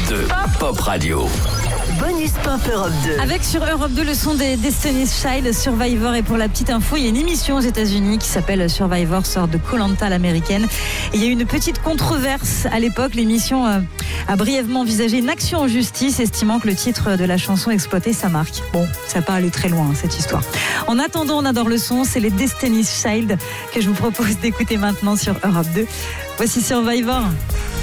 2, Pop Radio. Bonus Pop Europe 2. Avec sur Europe 2 le son des Destiny's Child, Survivor. Et pour la petite info, il y a une émission aux États-Unis qui s'appelle Survivor, sort de Koh-Lanta l'américaine. Et il y a eu une petite controverse à l'époque. L'émission a brièvement envisagé une action en justice, estimant que le titre de la chanson exploitait sa marque. Bon, ça n'a pas allé très loin, cette histoire. En attendant, on adore le son. C'est les Destiny's Child que je vous propose d'écouter maintenant sur Europe 2. Voici Survivor.